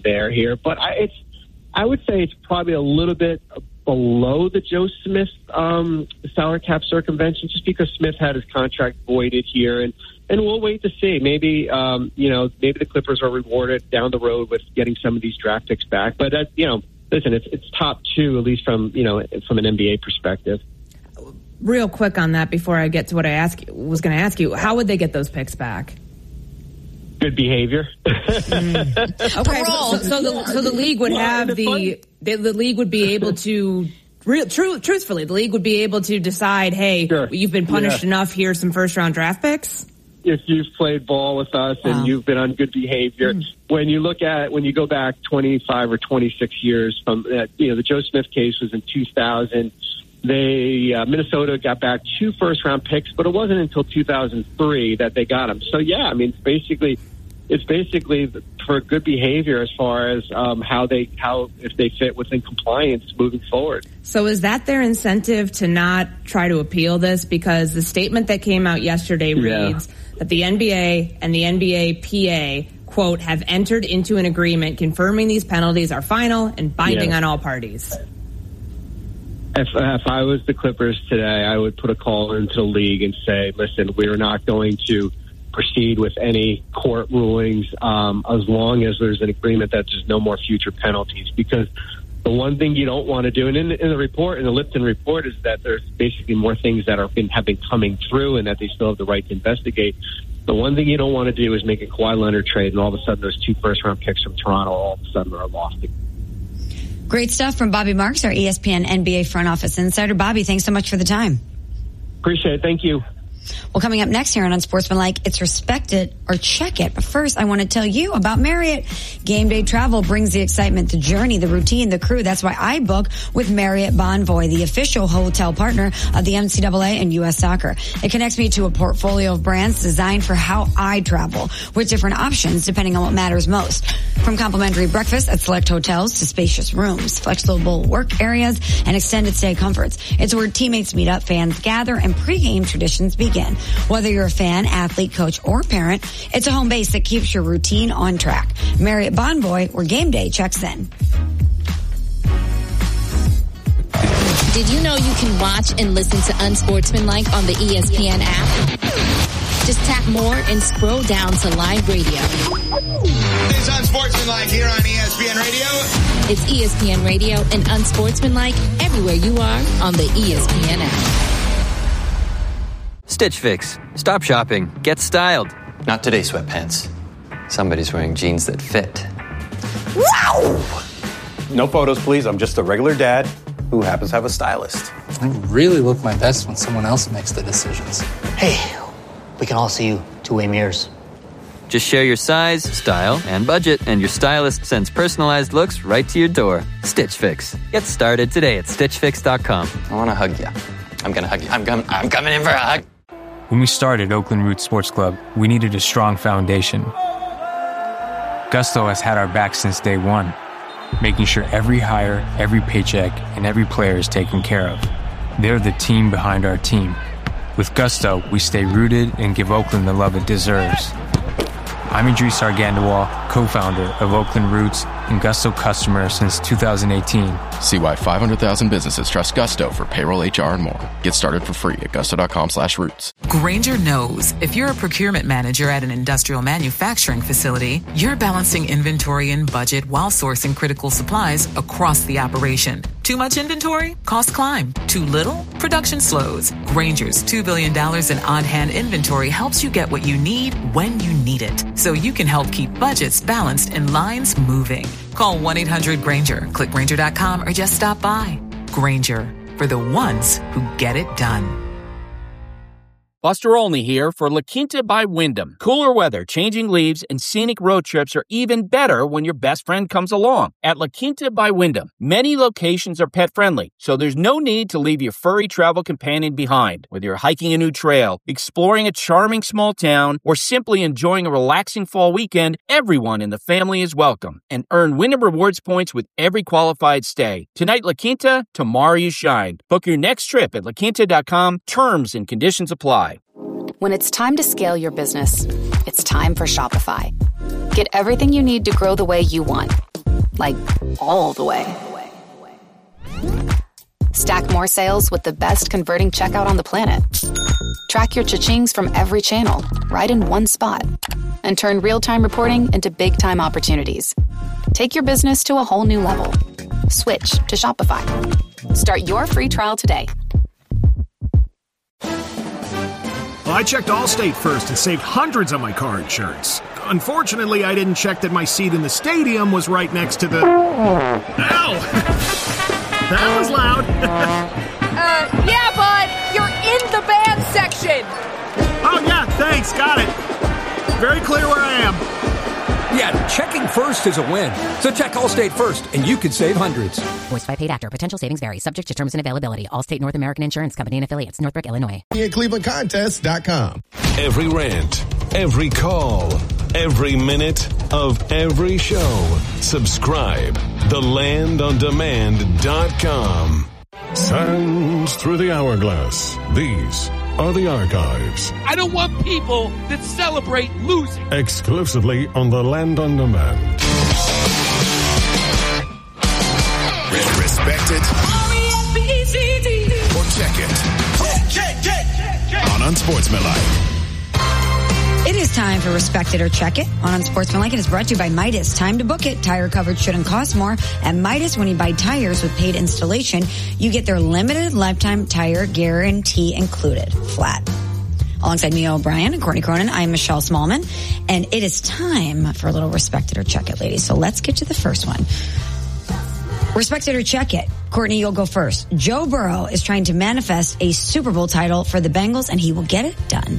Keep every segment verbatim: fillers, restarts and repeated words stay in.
there here. But I, it's, I would say it's probably a little bit below the Joe Smith um, salary cap circumvention, just because Smith had his contract voided here, and, and we'll wait to see. Maybe um, you know, maybe the Clippers are rewarded down the road with getting some of these draft picks back. But uh, you know, listen, it's it's top two, at least from you know from an N B A perspective. Real quick on that before I get to what I ask, was going to ask you, how would they get those picks back? Good behavior. mm. Okay, so, so the so the league would have the the, the league would be able to real true truthfully the league would be able to decide, hey, sure. you've been punished yeah. enough. Here's some first round draft picks. If you've played ball with us wow. and you've been on good behavior, mm. when you look at when you go back twenty-five or twenty-six years from that, you know the Joe Smith case was in two thousand. They uh, Minnesota got back two first round picks, but it wasn't until two thousand three that they got them. So yeah, I mean, it's basically. It's basically for good behavior as far as um, how they how if they fit within compliance moving forward. So is that their incentive to not try to appeal this? Because the statement that came out yesterday reads yeah. that the N B A and the N B A P A, quote, have entered into an agreement confirming these penalties are final and binding yeah. on all parties. If, if I was the Clippers today, I would put a call into the league and say, listen, we're not going to proceed with any court rulings um, as long as there's an agreement that there's no more future penalties. Because the one thing you don't want to do, and in, in the report, in the Lipton report, is that there's basically more things that are been, have been coming through and that they still have the right to investigate. The one thing you don't want to do is make a Kawhi Leonard trade and all of a sudden those two first-round picks from Toronto all of a sudden are lost. Great stuff from Bobby Marks, our E S P N N B A front office insider. Bobby, thanks so much for the time. Appreciate it. Thank you. Well, coming up next here on Unsportsmanlike, it's Respect It or Check It. But first, I want to tell you about Marriott. Game day travel brings the excitement, the journey, the routine, the crew. That's why I book with Marriott Bonvoy, the official hotel partner of the N C double A and U S Soccer. It connects me to a portfolio of brands designed for how I travel, with different options depending on what matters most. From complimentary breakfast at select hotels to spacious rooms, flexible work areas, and extended stay comforts. It's where teammates meet up, fans gather, and pregame traditions begin. Whether you're a fan, athlete, coach, or parent, it's a home base that keeps your routine on track. Marriott Bonvoy, where game day checks in. Did you know you can watch and listen to Unsportsmanlike on the E S P N app? Just tap more and scroll down to live radio. It's Unsportsmanlike here on E S P N Radio. It's E S P N Radio and Unsportsmanlike everywhere you are on the E S P N app. Stitch Fix. Stop shopping. Get styled. Not today, sweatpants. Somebody's wearing jeans that fit. Wow! No photos, please. I'm just a regular dad who happens to have a stylist. I really look my best when someone else makes the decisions. Hey, we can all see you two-way mirrors. Just share your size, style, and budget, and your stylist sends personalized looks right to your door. Stitch Fix. Get started today at stitch fix dot com. I want to hug you. I'm going to hug you. I'm, com- I'm coming in for a hug. When we started Oakland Roots Sports Club, we needed a strong foundation. Gusto has had our back since day one, making sure every hire, every paycheck, and every player is taken care of. They're the team behind our team. With Gusto, we stay rooted and give Oakland the love it deserves. I'm Idris Argandawal, co-founder of Oakland Roots and Gusto customer since two thousand eighteen. See why five hundred thousand businesses trust Gusto for payroll, H R, and more. Get started for free at gusto.com slash roots. Grainger knows if you're a procurement manager at an industrial manufacturing facility, you're balancing inventory and budget while sourcing critical supplies across the operation. Too much inventory? Costs climb. Too little? Production slows. Grainger's two billion dollars in on-hand inventory helps you get what you need when you need it, so you can help keep budgets balanced and lines moving. Call one eight hundred Grainger, click Grainger dot com, or just stop by. Grainger, for the ones who get it done. Buster Olney here for La Quinta by Wyndham. Cooler weather, changing leaves, and scenic road trips are even better when your best friend comes along. At La Quinta by Wyndham, many locations are pet-friendly, so there's no need to leave your furry travel companion behind. Whether you're hiking a new trail, exploring a charming small town, or simply enjoying a relaxing fall weekend, everyone in the family is welcome. And earn Wyndham Rewards points with every qualified stay. Tonight, La Quinta, tomorrow you shine. Book your next trip at la quinta dot com. Terms and conditions apply. When it's time to scale your business, it's time for Shopify. Get everything you need to grow the way you want, Like, all the way. Stack more sales with the best converting checkout on the planet. Track your cha-chings from every channel, right in one spot. And turn real-time reporting into big-time opportunities. Take your business to a whole new level. Switch to Shopify. Start your free trial today. Well, I checked Allstate first and saved hundreds on my car insurance. Unfortunately, I didn't check that my seat in the stadium was right next to the... Ow! That was loud. uh, yeah, bud. You're in the band section. Oh, yeah, thanks. Got it. Very clear where I am. Yeah, checking first is a win. So check Allstate first, and you could save hundreds. Voiced by paid actor. Potential savings vary. Subject to terms and availability. Allstate North American Insurance Company and affiliates. Northbrook, Illinois. Cleveland Contest dot com. Every rant, every call, every minute of every show. Subscribe. the land on demand dot com. Sands through the hourglass. These are the archives. I don't want people that celebrate losing. Exclusively on the Land on Demand. Respect it. Or check it. On Unsportsmanlike. It is time for Respect It or Check It on Unsportsmanlike. It is brought to you by Midas. Time to book it. Tire coverage shouldn't cost more. At Midas, when you buy tires with paid installation, you get their limited lifetime tire guarantee included. Flat. Alongside Mia O'Brien and Courtney Cronin, I'm Michelle Smallman. And it is time for a little Respect It or Check It, ladies. So let's get to the first one. Respect It or Check It. Courtney, you'll go first. Joe Burrow is trying to manifest a Super Bowl title for the Bengals, and he will get it done.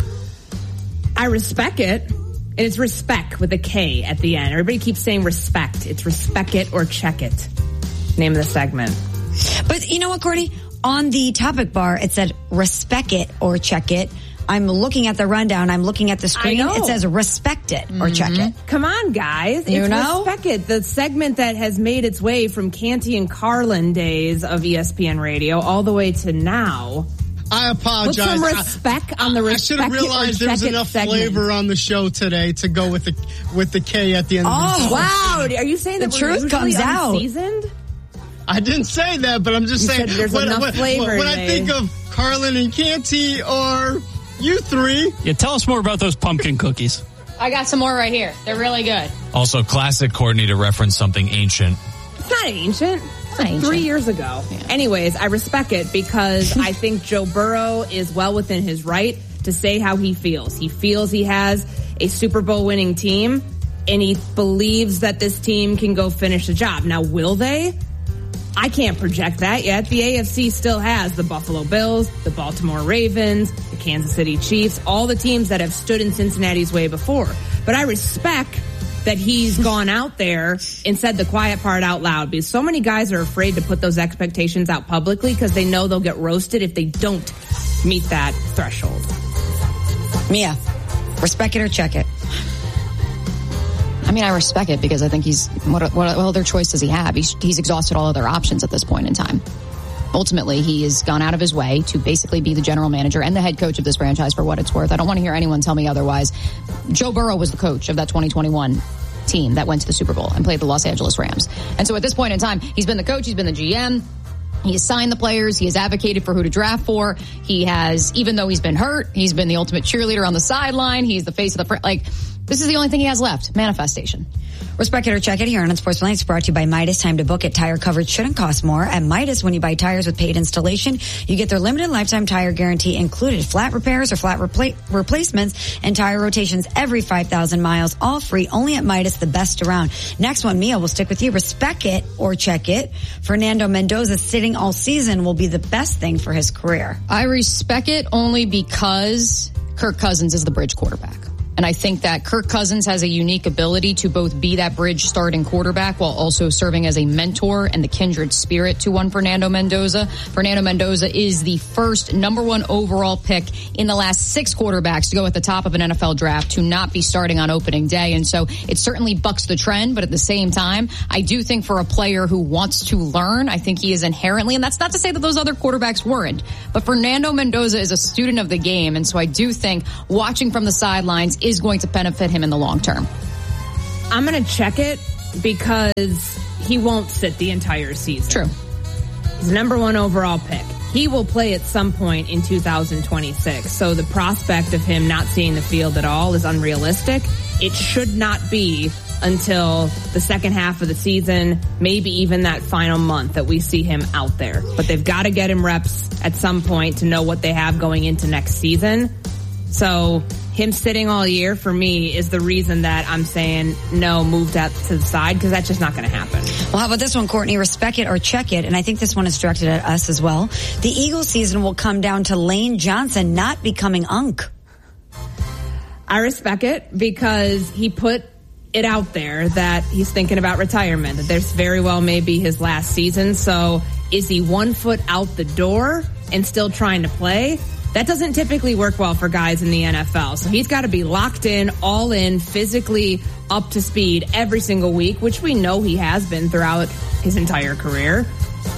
I respect it. And it's respect with a K at the end. Everybody keeps saying respect. It's respect it or check it. Name of the segment. But you know what, Courtney? On the topic bar, it said respect it or check it. I'm looking at the rundown. I'm looking at the screen. It says respect it or mm-hmm. check it. Come on, guys. You it's know? Respect it. The segment that has made its way from Canty and Carlin days of E S P N radio all the way to now. I apologize. Put some respect I, on the I respect. I should have realized there was enough segment. flavor on the show today to go with the with the K at the end. Oh, of the wow! Are you saying the that truth we're comes out? Unseasoned? I didn't say that, but I'm just you saying. Said there's when, enough when, flavor. When, when I think of Carlin and Canty or you three, yeah, tell us more about those pumpkin cookies. I got some more right here. They're really good. Also, classic Courtney to reference something ancient. It's not ancient. Like three years ago. Yeah. Anyways, I respect it because I think Joe Burrow is well within his right to say how he feels. He feels he has a Super Bowl winning team and he believes that this team can go finish the job. Now, will they? I can't project that yet. The A F C still has the Buffalo Bills, the Baltimore Ravens, the Kansas City Chiefs, all the teams that have stood in Cincinnati's way before. But I respect that he's gone out there and said the quiet part out loud because so many guys are afraid to put those expectations out publicly because they know they'll get roasted if they don't meet that threshold. Mia, respect it or check it? I mean, I respect it because I think he's, what, what other choice does he have? He's, he's exhausted all other options at this point in time. Ultimately, he has gone out of his way to basically be the general manager and the head coach of this franchise for what it's worth. I don't want to hear anyone tell me otherwise. Joe Burrow was the coach of that twenty twenty-one team that went to the Super Bowl and played the Los Angeles Rams. And so at this point in time, he's been the coach, he's been the G M. He has signed the players. He has advocated for who to draft for. He has, even though he's been hurt, he's been the ultimate cheerleader on the sideline. He's the face of the, fr- like, this is the only thing he has left, manifestation. Respect it or check it here on Unsportsmanlike. It's brought to you by Midas. Time to book it. Tire coverage shouldn't cost more. At Midas, when you buy tires with paid installation, you get their limited lifetime tire guarantee included. Flat repairs or flat repla- replacements and tire rotations every five thousand miles, all free, only at Midas, the best around. Next one, Mia, will stick with you. Respect it or check it. Fernando Mendoza sitting all season will be the best thing for his career. I respect it only because Kirk Cousins is the bridge quarterback. And I think that Kirk Cousins has a unique ability to both be that bridge starting quarterback while also serving as a mentor and the kindred spirit to one Fernando Mendoza. Fernando Mendoza is the first number one overall pick in the last six quarterbacks to go at the top of an N F L draft to not be starting on opening day. And so it certainly bucks the trend. But at the same time, I do think for a player who wants to learn, I think he is inherently, and that's not to say that those other quarterbacks weren't, but Fernando Mendoza is a student of the game. And so I do think watching from the sidelines is going to benefit him in the long term. I'm going to check it because he won't sit the entire season. True. He's the number one overall pick. He will play at some point in two thousand twenty-six. So the prospect of him not seeing the field at all is unrealistic. It should not be until the second half of the season, maybe even that final month that we see him out there. But they've got to get him reps at some point to know what they have going into next season. So him sitting all year for me is the reason that I'm saying no, move that to the side, because that's just not going to happen. Well, how about this one, Courtney? Respect it or check it. And I think this one is directed at us as well. The Eagles season will come down to Lane Johnson not becoming Unk. I respect it because he put it out there that he's thinking about retirement, that there's very well may be his last season. So is he one foot out the door and still trying to play? That doesn't typically work well for guys in the N F L. So he's got to be locked in, all in, physically up to speed every single week, which we know he has been throughout his entire career.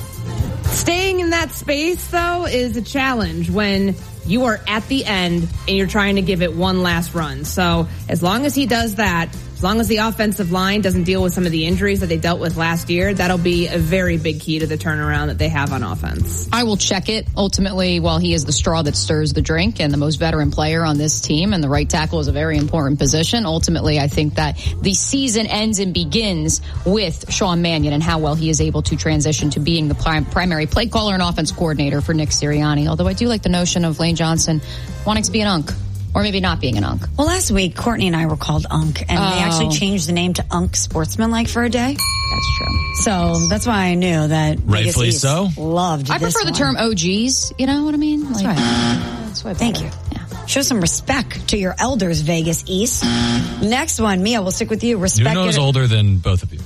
Staying in that space, though, is a challenge when you are at the end and you're trying to give it one last run. So as long as he does that, as long as the offensive line doesn't deal with some of the injuries that they dealt with last year, that'll be a very big key to the turnaround that they have on offense. I will check it. Ultimately, while he is the straw that stirs the drink and the most veteran player on this team, and the right tackle is a very important position, ultimately I think that the season ends and begins with Sean Mannion and how well he is able to transition to being the prim- primary play caller and offense coordinator for Nick Sirianni. Although I do like the notion of Lane Johnson wanting to be an Unk. Or maybe not being an Unk. Well, last week, Courtney and I were called Unk, and oh. they actually changed the name to Unk Sportsmanlike for a day. That's true. So that's why I knew that rightfully so. Loved I this prefer the one. term O Gs. You know what I mean? That's like, right. That's why Thank you. Yeah. Show some respect to your elders, Vegas East. Next one, Mia, we'll stick with you. Respect. Nuno's it. older than both of you.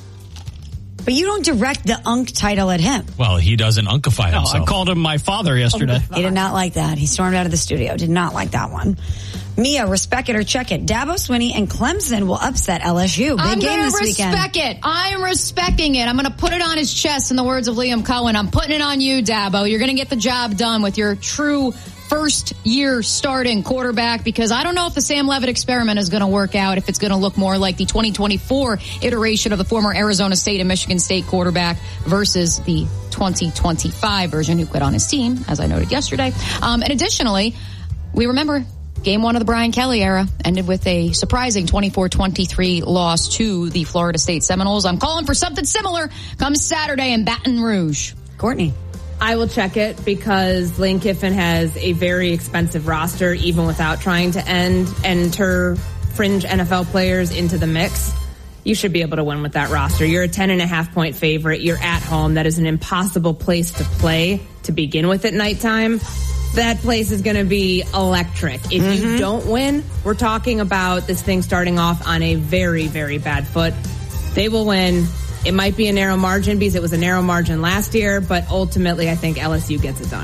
But you don't direct the Unk title at him. Well, he doesn't unkify No, himself. I called him my father yesterday. He did not like that. He stormed out of the studio. Did not like that one. Mia, respect it or check it. Dabo Swinney and Clemson will upset L S U. Big I'm game gonna this weekend. respect it. I am respecting it. I'm going to put it on his chest, in the words of Liam Cohen. I'm putting it on you, Dabo. You're going to get the job done with your true first year starting quarterback, because I don't know if the Sam Levitt experiment is going to work out, if it's going to look more like the twenty twenty-four iteration of the former Arizona State and Michigan State quarterback versus the twenty twenty-five version who quit on his team, as I noted yesterday. Um, and additionally, we remember game one of the Brian Kelly era ended with a surprising twenty-four twenty-three loss to the Florida State Seminoles. I'm calling for something similar come Saturday in Baton Rouge. Courtney. I will check it because Lane Kiffin has a very expensive roster, even without trying to end enter fringe N F L players into the mix. You should be able to win with that roster. You're a ten and a half point favorite. You're at home. That is an impossible place to play to begin with at nighttime. That place is going to be electric. If mm-hmm. you don't win, we're talking about this thing starting off on a very, very bad foot. They will win. It might be a narrow margin because it was a narrow margin last year, but ultimately I think L S U gets it done.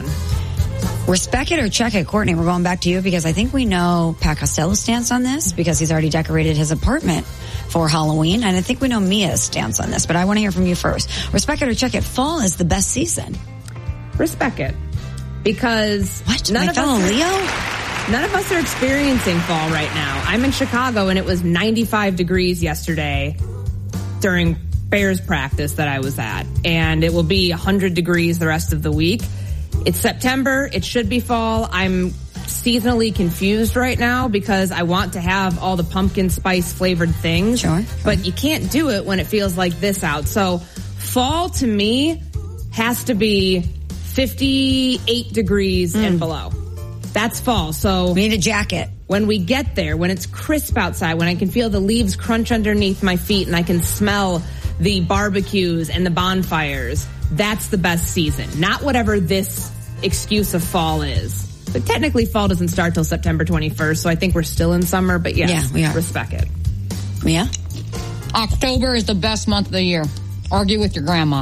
Respect it or check it. Courtney, we're going back to you because I think we know Pat Costello's stance on this because he's already decorated his apartment for Halloween, and I think we know Mia's stance on this, but I want to hear from you first. Respect it or check it. Fall is the best season. Respect it. Because what? None My of fellow us are, Leo? None of us are experiencing fall right now. I'm in Chicago and it was ninety-five degrees yesterday during Bears practice that I was at, and it will be one hundred degrees the rest of the week. It's September. It should be fall. I'm seasonally confused right now because I want to have all the pumpkin spice flavored things, sure, sure. but you can't do it when it feels like this out. So fall to me has to be fifty-eight degrees mm. and below. That's fall. So we need a jacket. When we get there, when it's crisp outside, when I can feel the leaves crunch underneath my feet and I can smell the barbecues and the bonfires, that's the best season. Not whatever this excuse of fall is. But technically fall doesn't start till September twenty-first, so I think we're still in summer, but yes, yeah, we are. Respect it. Yeah? October is the best month of the year. Argue with your grandma.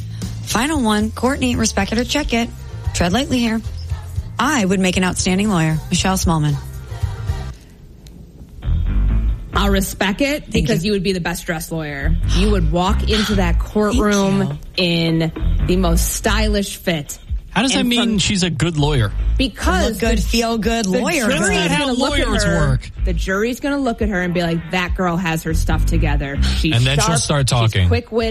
Final one. Courtney, respect it or check it. Tread lightly here. I would make an outstanding lawyer. Michelle Smallman. I'll respect it Thank because you. you would be the best dressed lawyer. You would walk into that courtroom in the most stylish fit How does that And mean from- she's a good lawyer? Because Look good, the- feel good the lawyer. jury That's is not how gonna look at lawyers her- work. The jury's going to look at her and be like, that girl has her stuff together. She's And then she'll sharp, start she's talking. quick-witted.